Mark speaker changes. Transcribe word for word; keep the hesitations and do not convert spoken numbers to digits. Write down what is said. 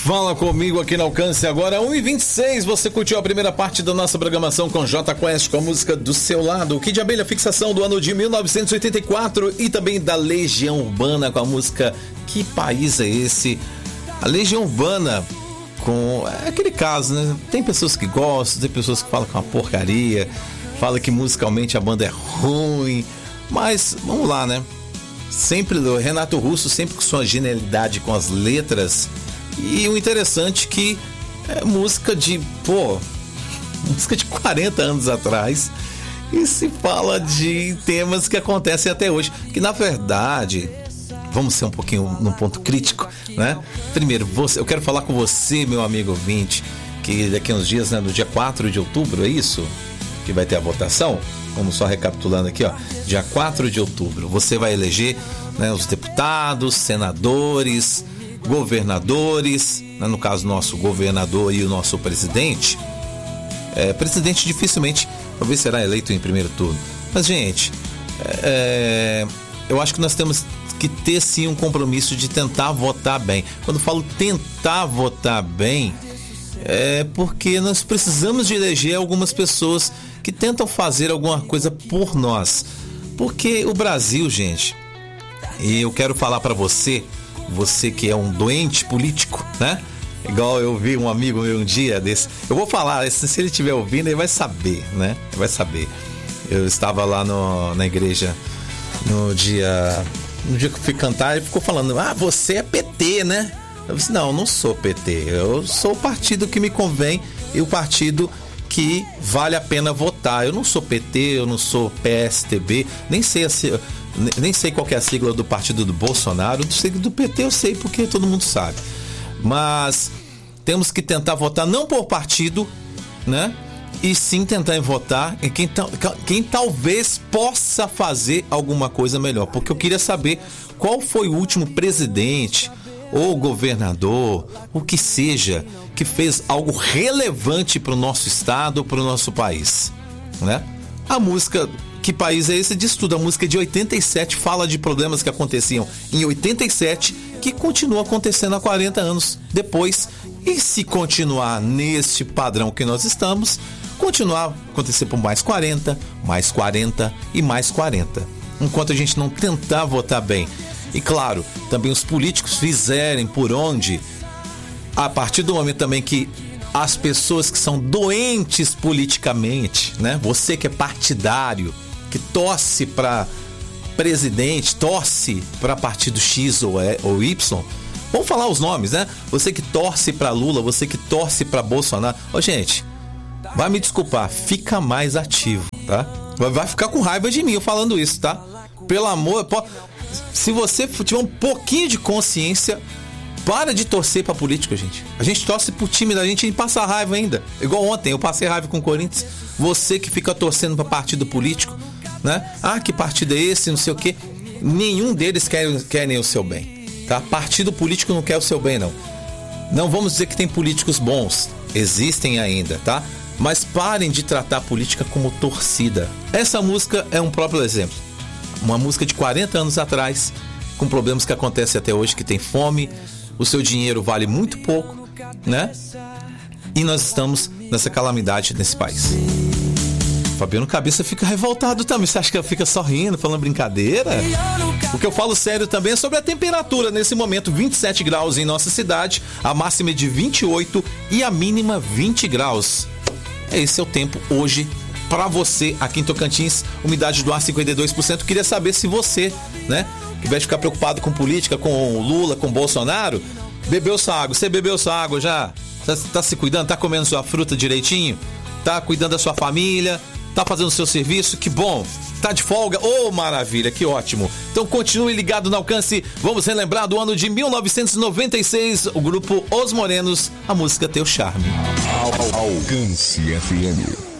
Speaker 1: Fala comigo aqui no Alcance agora, um e vinte e seis. Você curtiu a primeira parte da nossa programação com J Quest, com a música Do Seu Lado, o Kid de Abelha, fixação do ano de mil novecentos e oitenta e quatro, e também da Legião Urbana com a música Que País é Esse? A Legião Urbana, com é aquele caso, né? Tem pessoas que gostam, tem pessoas que falam que é uma porcaria, falam que musicalmente a banda é ruim, mas vamos lá, né? Sempre o Renato Russo, sempre com sua genialidade com as letras. E o interessante é que é música de, pô, música de quarenta anos atrás, e se fala de temas que acontecem até hoje, que na verdade, vamos ser um pouquinho num ponto crítico, né? Primeiro, você, eu quero falar com você, meu amigo ouvinte, que daqui a uns dias, né, no dia quatro de outubro, é isso? Que vai ter a votação? Vamos só recapitulando aqui, ó. Dia quatro de outubro, você vai eleger, né, os deputados, senadores, governadores, né, no caso nosso governador e o nosso presidente. É, presidente dificilmente talvez será eleito em primeiro turno, mas gente, é, eu acho que nós temos que ter sim um compromisso de tentar votar bem. Quando eu falo tentar votar bem, é porque nós precisamos de eleger algumas pessoas que tentam fazer alguma coisa por nós, porque o Brasil, gente, e eu quero falar para você, você que é um doente político, né? Igual eu vi um amigo meu um dia desse. Eu vou falar, se ele estiver ouvindo, ele vai saber, né? Ele vai saber. Eu estava lá no, na igreja no dia, no dia que eu fui cantar, ele ficou falando: ah, você é P T, né? Eu disse: não, eu não sou P T. Eu sou o partido que me convém e o partido que vale a pena votar. Eu não sou P T, eu não sou P S D B, nem sei a Nem sei qual que é a sigla do partido do Bolsonaro. Do sigla do P T eu sei porque todo mundo sabe. Mas temos que tentar votar não por partido, né? E sim tentar votar em quem, quem talvez possa fazer alguma coisa melhor. Porque eu queria saber qual foi o último presidente ou governador, o que seja, que fez algo relevante para o nosso estado, para o nosso país, né? A música Que País é Esse? Diz tudo. A música de oitenta e sete fala de problemas que aconteciam em oitenta e sete, que continuam acontecendo há quarenta anos depois. E se continuar neste padrão que nós estamos, continuar a acontecer por mais quarenta, mais quarenta e mais quarenta. Enquanto a gente não tentar votar bem. E claro, também os políticos fizerem por onde, a partir do momento também que as pessoas que são doentes politicamente, né? Você que é partidário, que torce para presidente, torce para partido X ou, é, ou Y, vamos falar os nomes, né? Você que torce para Lula, você que torce para Bolsonaro. Ô, gente, vai me desculpar, fica mais ativo, tá? Vai ficar com raiva de mim eu falando isso, tá? Pelo amor, se você tiver um pouquinho de consciência, para de torcer pra política, gente. A gente torce pro time da gente e passa raiva ainda. Igual ontem, eu passei raiva com o Corinthians. Você que fica torcendo pra partido político, né? Ah, que partido é esse, não sei o quê. Nenhum deles quer, querem o seu bem, tá? Partido político não quer o seu bem, não. Não vamos dizer que tem políticos bons. Existem ainda, tá? Mas parem de tratar a política como torcida. Essa música é um próprio exemplo. Uma música de quarenta anos atrás, com problemas que acontecem até hoje, que tem fome, o seu dinheiro vale muito pouco, né? E nós estamos nessa calamidade nesse país. Fabiano Cabeça fica revoltado também. Você acha que fica só rindo, falando brincadeira? O que eu falo sério também é sobre a temperatura. Nesse momento, vinte e sete graus em nossa cidade, a máxima é de vinte e oito e a mínima vinte graus. Esse é o tempo hoje para você aqui em Tocantins. Umidade do ar cinquenta e dois por cento. Queria saber se você, né, que vai ficar preocupado com política, com o Lula, com o Bolsonaro, bebeu sua água. Você bebeu sua água já? Tá, tá se cuidando? Tá comendo sua fruta direitinho? Tá cuidando da sua família? Tá fazendo o seu serviço? Que bom! Tá de folga? Oh, maravilha, que ótimo! Então continue ligado no Alcance. Vamos relembrar do ano de mil novecentos e noventa e seis, o grupo Os Morenos, a música Teu Charme.
Speaker 2: Alcance F M.